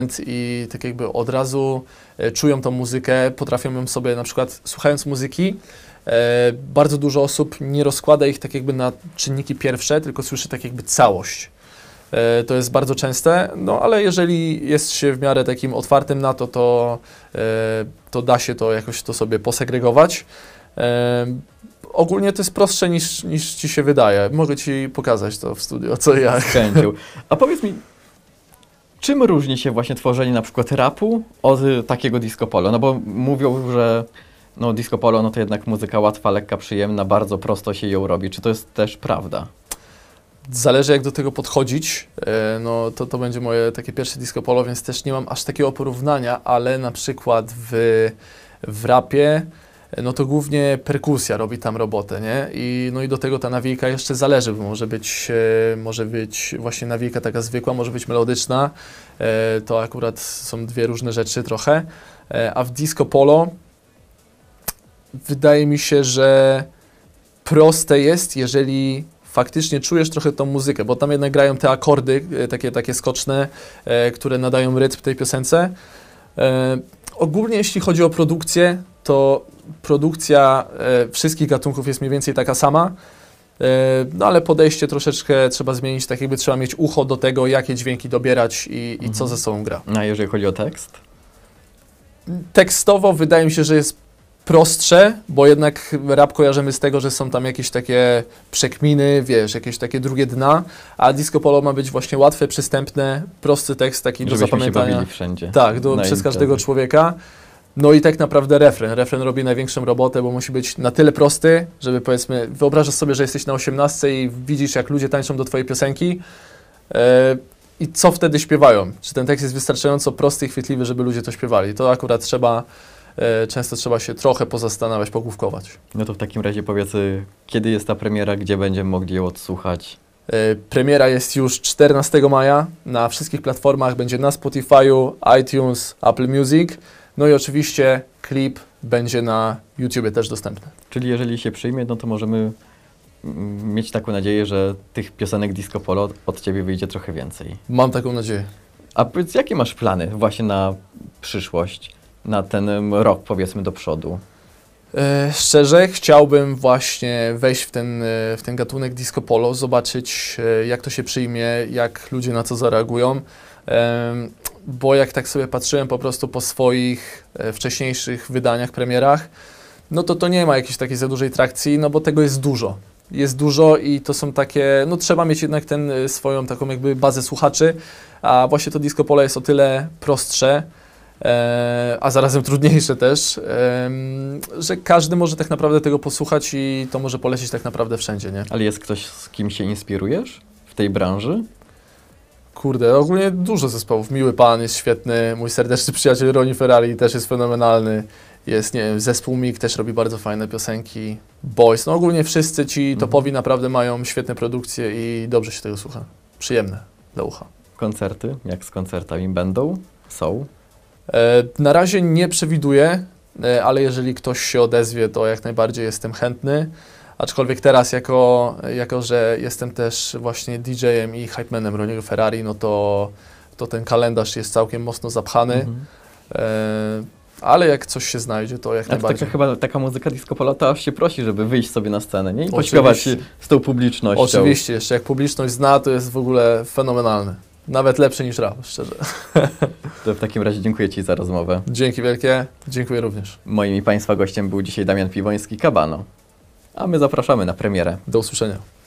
i tak jakby od razu czują tą muzykę, potrafią ją sobie na przykład słuchając muzyki, bardzo dużo osób nie rozkłada ich tak jakby na czynniki pierwsze, tylko słyszy tak jakby całość. To jest bardzo częste, no ale jeżeli jest się w miarę takim otwartym na to, to da się to jakoś to sobie posegregować. Ogólnie to jest prostsze niż ci się wydaje. Mogę ci pokazać to w studio, co ja. Z chęcią. A powiedz mi, czym różni się właśnie tworzenie na przykład rapu od takiego disco polo? No bo mówią, że no disco polo no to jednak muzyka łatwa, lekka, przyjemna, bardzo prosto się ją robi. Czy to jest też prawda? Zależy jak do tego podchodzić, no to będzie moje takie pierwsze disco polo, więc też nie mam aż takiego porównania, ale na przykład w rapie, no to głównie perkusja robi tam robotę, nie? No i do tego ta nawijka jeszcze zależy, bo może być właśnie nawijka taka zwykła, może być melodyczna, to akurat są dwie różne rzeczy trochę, a w disco polo wydaje mi się, że proste jest, jeżeli faktycznie czujesz trochę tą muzykę, bo tam jednak grają te akordy, takie skoczne, które nadają rytm tej piosence. Ogólnie jeśli chodzi o produkcję, to produkcja wszystkich gatunków jest mniej więcej taka sama, no ale podejście troszeczkę trzeba zmienić, tak jakby trzeba mieć ucho do tego, jakie dźwięki dobierać i co ze sobą gra. A jeżeli chodzi o tekst? Tekstowo wydaje mi się, że jest prostsze, bo jednak rap kojarzymy z tego, że są tam jakieś takie przekminy, wiesz, jakieś takie drugie dna, a disco polo ma być właśnie łatwe, przystępne, prosty tekst taki do zapamiętania. Się bawili wszędzie. Tak, przez każdego człowieka. No i tak naprawdę refren robi największą robotę, bo musi być na tyle prosty, żeby powiedzmy, wyobrażasz sobie, że jesteś na 18 i widzisz jak ludzie tańczą do twojej piosenki i co wtedy śpiewają? Czy ten tekst jest wystarczająco prosty i chwytliwy, żeby ludzie to śpiewali? To akurat często trzeba się trochę pozastanawiać, pogłówkować. No to w takim razie powiedz, kiedy jest ta premiera, gdzie będziemy mogli ją odsłuchać? Premiera jest już 14 maja na wszystkich platformach, będzie na Spotify'u, iTunes, Apple Music, no i oczywiście klip będzie na YouTubie też dostępny. Czyli jeżeli się przyjmie, no to możemy mieć taką nadzieję, że tych piosenek disco polo od Ciebie wyjdzie trochę więcej. Mam taką nadzieję. A powiedz, jakie masz plany właśnie na przyszłość? Na ten rok, powiedzmy, do przodu? Szczerze, chciałbym właśnie wejść w ten gatunek disco polo, zobaczyć jak to się przyjmie, jak ludzie na to zareagują, bo jak tak sobie patrzyłem po prostu po swoich wcześniejszych wydaniach, premierach, no to nie ma jakiejś takiej za dużej trakcji, no bo tego jest dużo. Jest dużo i to są takie, no trzeba mieć jednak swoją taką jakby bazę słuchaczy, a właśnie to disco polo jest o tyle prostsze, a zarazem trudniejsze też, że każdy może tak naprawdę tego posłuchać i to może polecieć tak naprawdę wszędzie, nie? Ale jest ktoś, z kim się inspirujesz w tej branży? Kurde, ogólnie dużo zespołów. Miły Pan jest świetny, mój serdeczny przyjaciel Ronnie Ferrari też jest fenomenalny. Jest, nie wiem, zespół MIG też robi bardzo fajne piosenki. Boys, no ogólnie wszyscy ci topowi naprawdę mają świetne produkcje i dobrze się tego słucha. Przyjemne dla ucha. Koncerty? Jak z koncertami będą? Są? Na razie nie przewiduję, ale jeżeli ktoś się odezwie, to jak najbardziej jestem chętny. Aczkolwiek teraz, jako że jestem też właśnie DJ-em i hypemanem Ronniego Ferrari, no to ten kalendarz jest całkiem mocno zapchany. Ale jak coś się znajdzie, to jak najbardziej. Chyba taka muzyka disco polo to aż się prosi, żeby wyjść sobie na scenę, nie? I pośpiewać z tą publicznością. Oczywiście, jeszcze jak publiczność zna, to jest w ogóle fenomenalne. Nawet lepszy niż rap, szczerze. To w takim razie dziękuję Ci za rozmowę. Dzięki wielkie, dziękuję również. Moim i Państwa gościem był dzisiaj Damian Piwoński, Kabano. A my zapraszamy na premierę. Do usłyszenia.